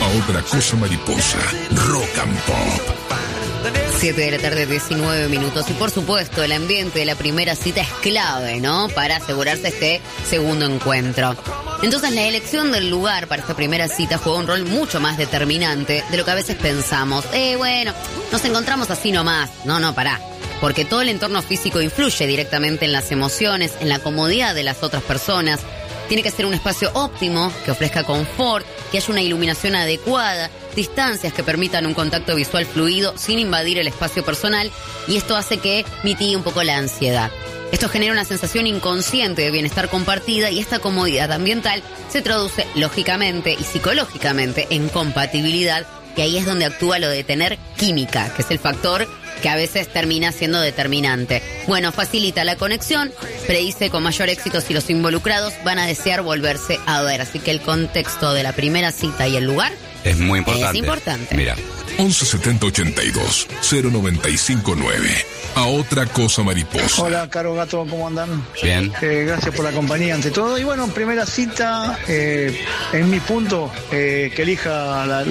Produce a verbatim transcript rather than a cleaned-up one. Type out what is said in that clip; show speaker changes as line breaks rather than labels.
Otra Cosa Mariposa, Rock and Pop.
siete de la tarde, diecinueve minutos. Y por supuesto, el ambiente de la primera cita es clave, ¿no? Para asegurarse este segundo encuentro. Entonces, la elección del lugar para esta primera cita juega un rol mucho más determinante de lo que a veces pensamos. Eh, bueno, nos encontramos así nomás. No, no, pará. Porque todo el entorno físico influye directamente en las emociones, en la comodidad de las otras personas. Tiene que ser un espacio óptimo, que ofrezca confort, que haya una iluminación adecuada, distancias que permitan un contacto visual fluido sin invadir el espacio personal, y esto hace que mitigue un poco la ansiedad. Esto genera una sensación inconsciente de bienestar compartida, y esta comodidad ambiental se traduce lógicamente y psicológicamente en compatibilidad, y ahí es donde actúa lo de tener química, que es el factor que a veces termina siendo determinante. Bueno, facilita la conexión, predice con mayor éxito si los involucrados van a desear volverse a ver. Así que el contexto de la primera cita y el lugar
es muy importante.
Es importante.
Mira.
once setenta ochenta y dos, cero noventa y cinco nueve. A Otra Cosa Mariposa.
Hola, Caro Gato, ¿cómo andan?
Bien.
Eh, gracias por la compañía ante todo. Y bueno, primera cita, eh, en mi punto, eh, que elija la,